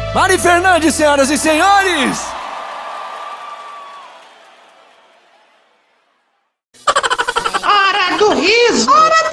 Mari Fernandes, senhoras e senhores! Hora do riso! Hora